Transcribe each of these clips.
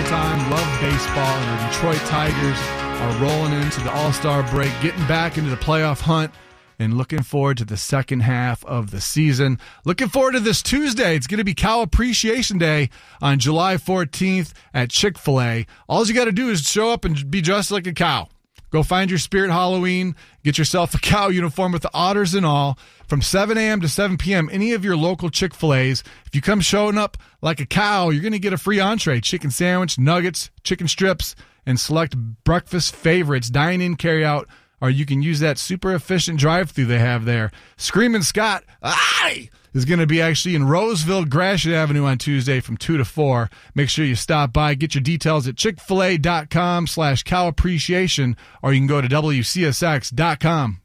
time, love baseball, and our Detroit Tigers are rolling into the All-Star break, getting back into the playoff hunt, and looking forward to the second half of the season. Looking forward to this Tuesday. It's going to be Cow Appreciation Day on July 14th at Chick-fil-A. All you got to do is show up and be dressed like a cow. Go find your Spirit Halloween. Get yourself a cow uniform with the otters and all. From 7 a.m. to 7 p.m., any of your local Chick-fil-A's. If you come showing up like a cow, you're going to get a free entree, chicken sandwich, nuggets, chicken strips, and select breakfast favorites, dine-in, carry-out, or you can use that super efficient drive-thru they have there. Screamin' Scott is going to be actually in Roseville, Gratiot Avenue on Tuesday from 2 to 4. Make sure you stop by. Get your details at chickfila.com/cow appreciation, or you can go to WCSX.com.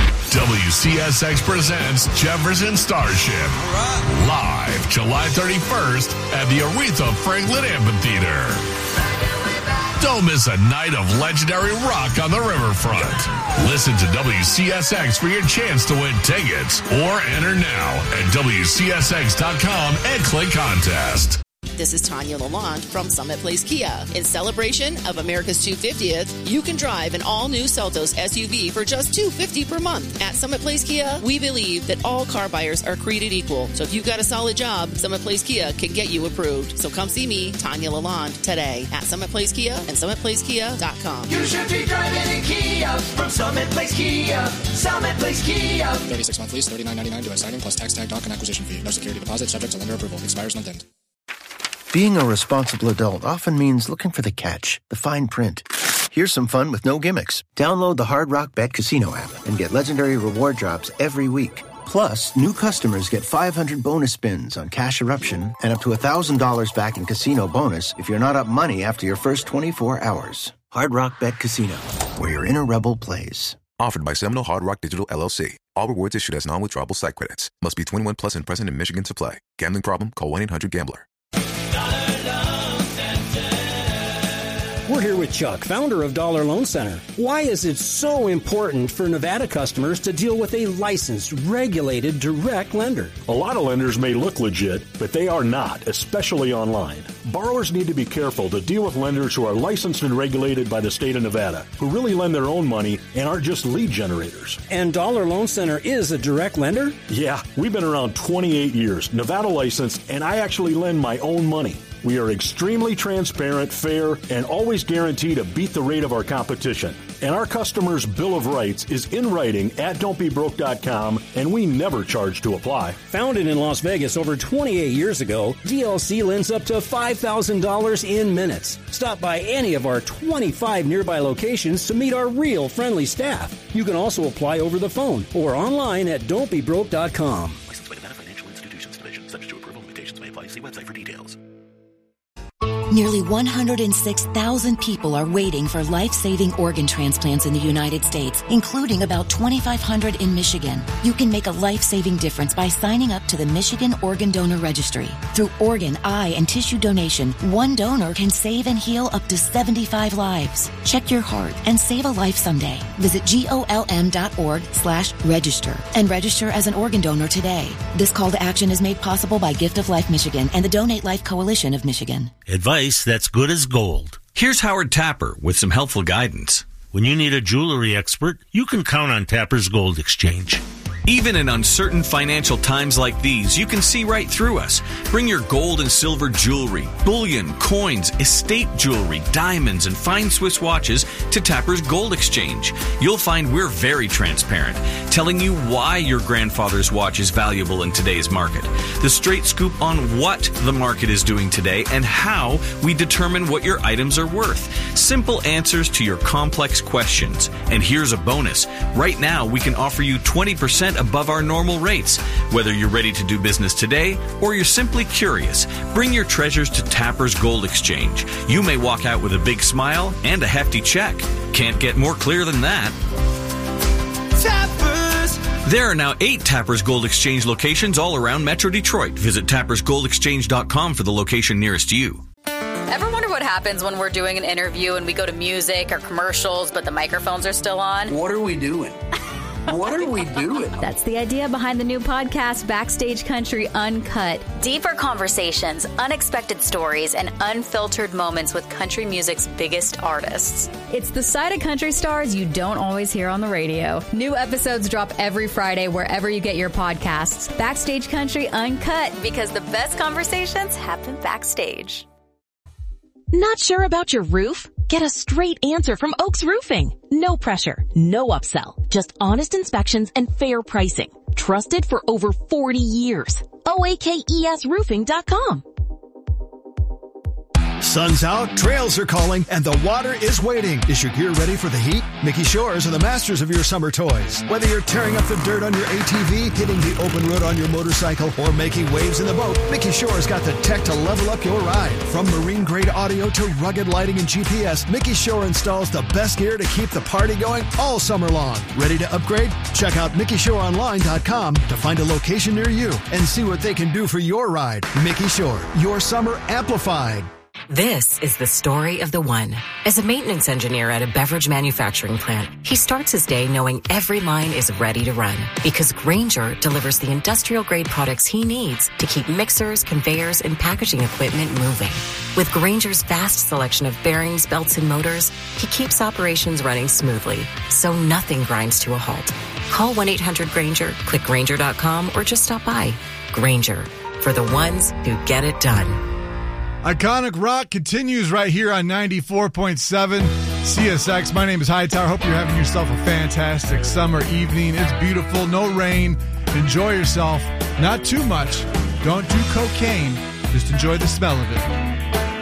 WCSX presents Jefferson Starship. Live July 31st at the Aretha Franklin Amphitheater. Don't miss a night of legendary rock on the riverfront. Listen to WCSX for your chance to win tickets or enter now at WCSX.com and click contest. This is Tanya Lalonde from Summit Place Kia. In celebration of America's 250th, you can drive an all-new Seltos SUV for just $250 per month. At Summit Place Kia, we believe that all car buyers are created equal. So if you've got a solid job, Summit Place Kia can get you approved. So come see me, Tanya Lalonde, today at Summit Place Kia and SummitPlaceKia.com. You should be driving in Kia from Summit Place Kia. Summit Place Kia. 36-month lease, $39.99 due at signing plus tax tag, doc, and acquisition fee. No security deposit, subject to lender approval. Expires month end. Being a responsible adult often means looking for the catch, the fine print. Here's some fun with no gimmicks. Download the Hard Rock Bet Casino app and get legendary reward drops every week. Plus, new customers get 500 bonus spins on Cash Eruption and up to $1,000 back in casino bonus if you're not up money after your first 24 hours. Hard Rock Bet Casino, where your inner rebel plays. Offered by Seminole Hard Rock Digital LLC. All rewards issued as non-withdrawable site credits. Must be 21 plus and present in Michigan to play. Gambling problem? Call 1-800-GAMBLER. We're here with Chuck, founder of Dollar Loan Center. Why is it so important for Nevada customers to deal with a licensed, regulated, direct lender? A lot of lenders may look legit, but they are not, especially online. Borrowers need to be careful to deal with lenders who are licensed and regulated by the state of Nevada, who really lend their own money and aren't just lead generators. And Dollar Loan Center is a direct lender? Yeah, we've been around 28 years, Nevada licensed, and I actually lend my own money. We are extremely transparent, fair, and always guarantee to beat the rate of our competition. And our customers' Bill of Rights is in writing at don'tbebroke.com, and we never charge to apply. Founded in Las Vegas over 28 years ago, DLC lends up to $5,000 in minutes. Stop by any of our 25 nearby locations to meet our real friendly staff. You can also apply over the phone or online at don'tbebroke.com. Licensed by Nevada Financial Institutions Division. Subject to approval. Limitations may apply. See website for details. Nearly 106,000 people are waiting for life-saving organ transplants in the United States, including about 2,500 in Michigan. You can make a life-saving difference by signing up to the Michigan Organ Donor Registry. Through organ, eye, and tissue donation, one donor can save and heal up to 75 lives. Check your heart and save a life someday. Visit golm.org/register and register as an organ donor today. This call to action is made possible by Gift of Life Michigan and the Donate Life Coalition of Michigan. Advice that's good as gold. Here's Howard Tapper with some helpful guidance. When you need a jewelry expert, you can count on Tapper's Gold Exchange. Even in uncertain financial times like these, you can see right through us. Bring your gold and silver jewelry, bullion, coins, estate jewelry, diamonds, and fine Swiss watches to Tapper's Gold Exchange. You'll find we're very transparent, telling you why your grandfather's watch is valuable in today's market. The straight scoop on what the market is doing today and how we determine what your items are worth. Simple answers to your complex questions. And here's a bonus. Right now, we can offer you 20% above our normal rates. Whether you're ready to do business today or you're simply curious, bring your treasures to Tapper's Gold Exchange. You may walk out with a big smile and a hefty check. Can't get more clear than that. Tappers! There are now 8 Tapper's Gold Exchange locations all around Metro Detroit. Visit tappersgoldexchange.com for the location nearest you. Ever wonder what happens when we're doing an interview and we go to music or commercials, but the microphones are still on? What are we doing? What are we doing? That's the idea behind the new podcast, Backstage Country Uncut. Deeper conversations, unexpected stories, and unfiltered moments with country music's biggest artists. It's the side of country stars you don't always hear on the radio. New episodes drop every Friday wherever you get your podcasts. Backstage Country Uncut. Because the best conversations happen backstage. Not sure about your roof? Get a straight answer from Oaks Roofing. No pressure, no upsell, just honest inspections and fair pricing. Trusted for over 40 years. OAKESroofing.com. Sun's out, trails are calling, and the water is waiting. Is your gear ready for the heat? Mickey Shores are the masters of your summer toys. Whether you're tearing up the dirt on your ATV, hitting the open road on your motorcycle, or making waves in the boat, Mickey Shores got the tech to level up your ride. From marine-grade audio to rugged lighting and GPS, Mickey Shore installs the best gear to keep the party going all summer long. Ready to upgrade? Check out MickeyShoreOnline.com to find a location near you and see what they can do for your ride. Mickey Shore, your summer amplified. This is the story of the one. As a maintenance engineer at a beverage manufacturing plant, he starts his day knowing every line is ready to run because Grainger delivers the industrial-grade products he needs to keep mixers, conveyors, and packaging equipment moving. With Grainger's vast selection of bearings, belts, and motors, he keeps operations running smoothly, so nothing grinds to a halt. Call 1-800-GRAINGER, click Grainger.com, or just stop by. Grainger, for the ones who get it done. Iconic Rock continues right here on 94.7 CSX. My name is Hightower. Hope you're having yourself a fantastic summer evening. It's beautiful, no rain. Enjoy yourself. Not too much. Don't do cocaine. Just enjoy the smell of it.